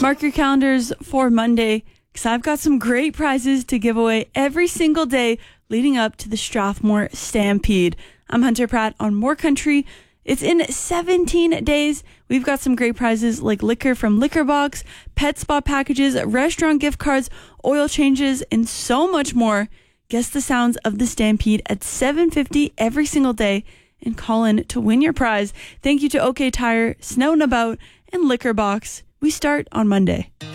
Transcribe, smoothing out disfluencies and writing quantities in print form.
Mark your calendars for Monday, because I've got some great prizes to give away every single day leading up to the Strathmore Stampede. I'm Hunter Pratt on More Country. It's in 17 days. We've got some great prizes like liquor from Liquor Box, pet spa packages, restaurant gift cards, oil changes, and so much more. Guess the sounds of the Stampede at 7:50 every single day and call in to win your prize. Thank you to OK Tire, Snow and About, and Liquor Box. We start on Monday.